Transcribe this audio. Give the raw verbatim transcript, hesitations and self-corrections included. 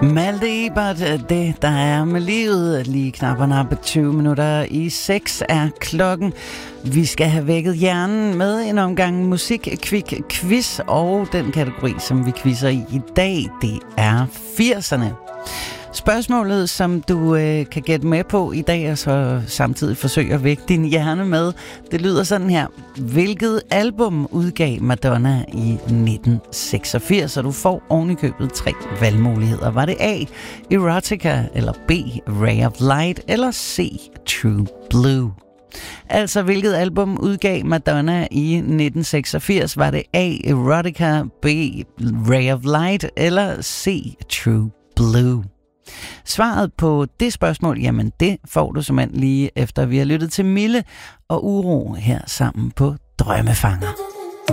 Malte Ebert, det der er med livet, lige knap og nappe tyve minutter i seks er klokken. Vi skal have vækket hjernen med en omgang musik, kvik, quiz, og den kategori, som vi quizzer i i dag, det er firserne. Spørgsmålet, som du øh, kan gætte med på i dag, og så samtidig forsøge at vække din hjerne med, det lyder sådan her. Hvilket album udgav Madonna i nitten seksogfirs? Og du får ovenikøbet tre valgmuligheder. Var det A, Erotica, eller B, Ray of Light, eller C, True Blue? Altså, hvilket album udgav Madonna i nitten seksogfirs? Var det A, Erotica, B, Ray of Light, eller C, True Blue? Svaret på det spørgsmål, jamen det får du simpelthen lige efter vi har lyttet til Mille og Uro her sammen på Drømmefanger.